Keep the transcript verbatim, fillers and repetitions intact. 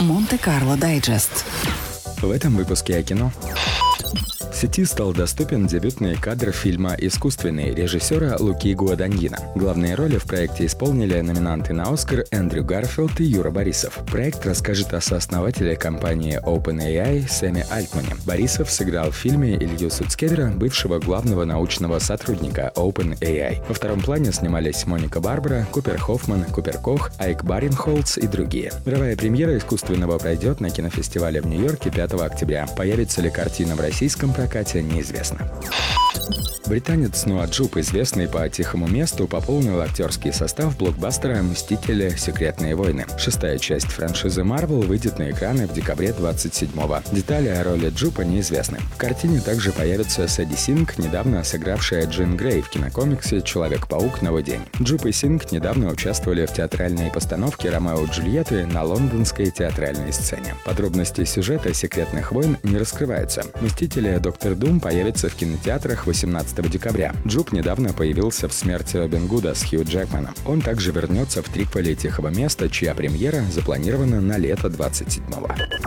Монте-Карло Дайджест. В этом выпуске о кино. В сети стал доступен дебютный кадр фильма «Искусственный» режиссера Луки Гуаданьина. Главные роли в проекте исполнили номинанты на «Оскар» Эндрю Гарфилд и Юра Борисов. Проект расскажет о сооснователе компании OpenAI Сэме Альтмане. Борисов сыграл в фильме Илью Суцкевера, бывшего главного научного сотрудника OpenAI. Во втором плане снимались Моника Барбара, Купер Хоффман, Купер Кох, Айк Баренхолц и другие. Мировая премьера «Искусственного» пройдет на кинофестивале в Нью-Йорке пятого октября. Появится ли картина в российском прокате, неизвестно. Британец Ноа Джуб, известный по «Тихому месту», пополнил актерский состав блокбастера «Мстители. Секретные войны». Шестая часть франшизы Marvel выйдет на экраны в декабре двадцать седьмого. Детали о роли Джуба неизвестны. В картине также появится Сэдди Синг, недавно сыгравшая Джин Грей в кинокомиксе «Человек-паук. Новый день». Джуб и Синг недавно участвовали в театральной постановке «Ромео и Джульетты» на лондонской театральной сцене. Подробности сюжета «Секретных войн» не раскрываются. «Мстители. Доктор Дум» появится в кинотеатрах восемнадцатого декабря. Джуб недавно появился в «Смерти Робин Гуда» с Хью Джекманом. Он также вернется в триквеле «Тихого места», чья премьера запланирована на лето двадцать седьмого.